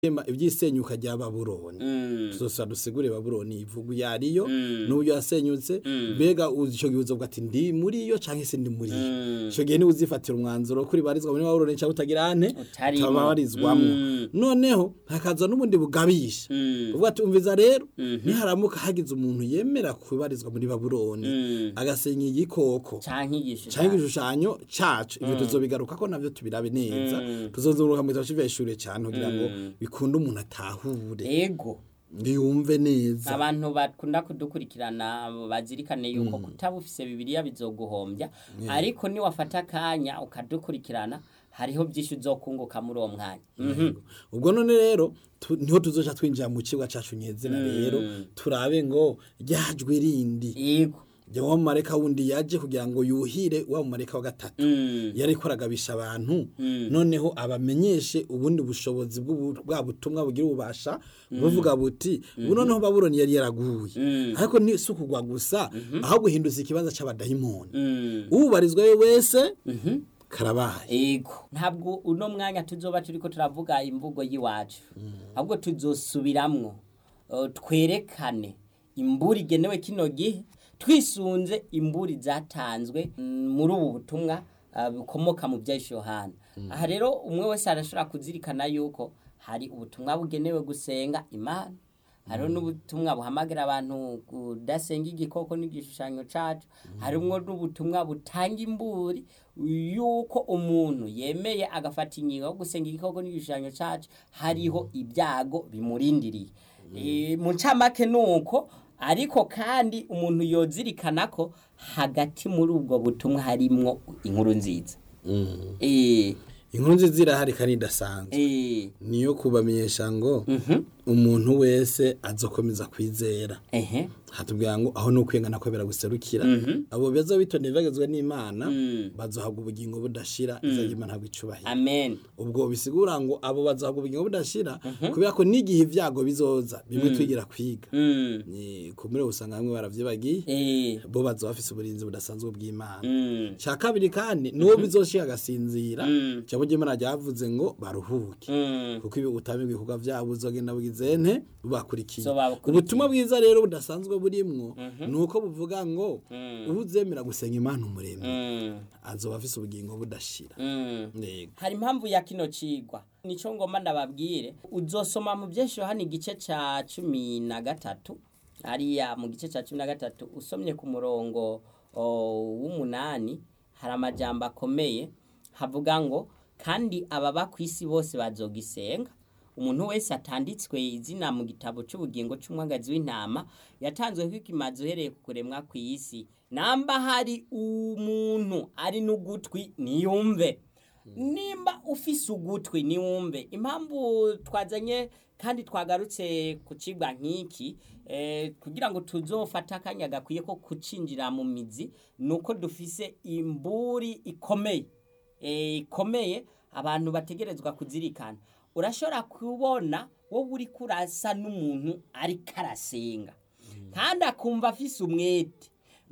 Ivyisenyuka rya Babuloni tuzosa dusigure Babuloni ivugu yariyo n'uburyo yasenyutse mbega ico gihe uzovuga ati ndi muri yo canke se ndi muri yo ico gihe ni uzifatira umwanzuro kuri barizwa muri Babuloni canke utagira ante tabarizwamwo noneho hakaza n'ubundi bugabisha uvuga ati umviza rero niharamuka hagize umuntu yemera kubarizwa muri Babuloni agasenya igikoko canke igishushanyo cacu ivyo tuzobigaruka ko navyo tubirabe neza tuzozuruka mu tashiveshure cyane kugira ngo bikunda umuntu atahure ego yumve neza abantu bakunda kudukurikirana bazirikane yuko kutabufise Bibiliya bizoguhombya ariko ni wafata akanya ukadukurikirana hariho byinshi uzokunguka muri uwo mwanya ubwo none rero niho tuzoja twinjira mu kigwa cacu nyezina rero turabe ngo ryajwe rindi yego Jawa mareka wundi yaje kugira ngo yuhire wa mareka wa gatatu yari koragabisha abantu noneho abamenyeshe ubundi bushobozi bwa butumwa bugira ubasha buvuga buti noneho Babuloni yari yaraguye ariko ni sukugwa gusa aho guhinduza ikibanza c'abadayimoni ubarizwa wese karabaye ego ntabwo uno mwanya tuzoba turiko turavuga imvugo yiwacu ahubwo tuzosubiramwo twerekane imburi igenewe kino gihe twisunze imburi zatanzwe muri ubu butumwa bukomoka mu bya Yohana aha rero umwe wese arashobora kuzirikana yuko hari ubutumwa bugenewe gusenga Imana hari n'ubutumwa buhamagara abantu kudasenga igikoko n'igishushanyo cacu harimwo n'ubutumwa butanga imburi yuko umuntu yemeye agafata ingingo yo gusenga igikoko n'igishushanyo cacu hariho ibyago bimurindiriye mu ncamake nuko ariko kandi umuntu yozirikana ko hagati muri ubwo butumwa harimwo inkuru nziza inkuru nziza irahari kandi idasanzwe niyo kubamenyesha ngo umuntu wese azokomeza kwizera hatubwira ngo aho no kwengana ko biraguserukira abo beza bitone bagezwe n'Imana bazohabwa ubugingo budashira izagimana bwicubahira amen ubwo bisigura ngo abo bazohabwa ubugingo budashira kubera ko nigihe ivyago bizoza bimwe twigira kwiga ni kumure usanga hamwe baravyibagiye bo bazo bafise uburinzi budasanzwe bw'Imana cya kabiri kandi nuwo bizoshika gasinzira cyabo Imana ryavuze ngo baruhuke kuko ibi utamigwe kuga vyabo uzogenda bugizente bubakurikiye ubutumwa bwiza rero budasanzwe burimwo nuko buvuga ngo ubuzemera gusenga Imana umuremyi azoba afise ubugingo budashira hari impamvu ya kino cigwa nico ngoma ndababwire uzosoma mu byinshi Yohana igice ca 13 ariya mu gice ca 13 usomye ku murongo w'8 hari amajambo akomeye havuga ngo kandi ababa kwisi bose bazogisenga umuntu wese atanditswe izina mu gitabo cy'ubugingo cy'umwagazi w'intama yatanzwe kwikimazo hereye kukuremwa kw'isi namba hari umuntu ari n'ugutwi niyumve nimba ufise ugutwi niwumve impamvu twazanye kandi twagarutse ku cigwa nk'iki kugira ngo tuzofata akanya gakwiye ko kucinjira mu mizi nuko dufise imburi ikomeye abantu bategerezwa kuzirikana urashobora kubona wowe uri kurasa n'umuntu ari karasenga kandi akumva afise umwete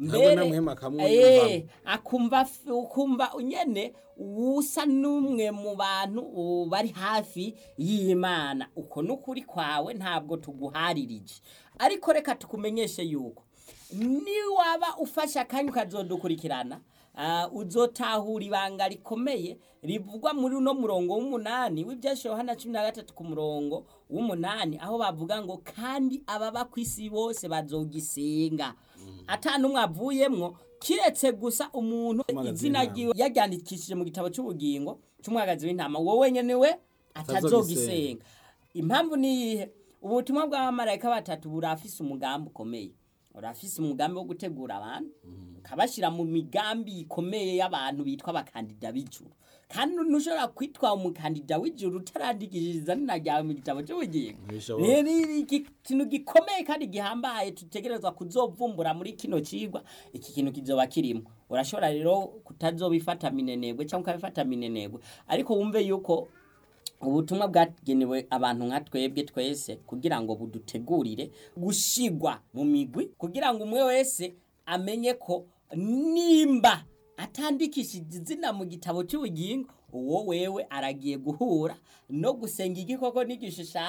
mbere akumva unyene usa n'umwe mu bantu bari hafi y'Imana uko n'ukuri kwawe ntabwo tuguharirije ariko reka tukumenyeshe yuko ni waba ufasha akanya ukazodukurikirana uzotahura ibanga rikomeye rivugwa muri uno murongo w'8 w'ibyasho Yohana 13 ku murongo w'8 aho bavuga ngo kandi ababa kwisi bose bazogisenga atanumwe avuyemwo kiretse gusa umuntu izina giwe yaryandikishije mu gitabo cy'ubugingo cy'umwagazi w'intama wowe nyene we atazogisenga impamvu ni ubutumwa bw'abamarayika batatu burafise umugambi ukomeye urafise umugambi wo gutegura abantu kabashira mu migambi ikomeye y'abantu bitwa abakandida b'ijuru kandi nushobora kwitwa umukandida w'ijuru utarandikishiriza n'inajyawe mu gitabo cy'ubugingo ni ikintu gikomeye kandi gihambaye tutegerezwa kuzovumbura muri kino cigwa iki kintu kizoba kirimo urashobora rero kutazobifata minenegwe cyangwa ukabifata minenegwe ariko wumve yuko ubutumwa bwagenewe abantu nka twebwe twese kugira ngo budutegurire gushigwa mu migwi kugira ngo umwe wese amenye ko nimba atandikishije izina mu gitabo cy'ubugingo uwo wewe aragiye guhura no gusenga igikoko n'igishushanyo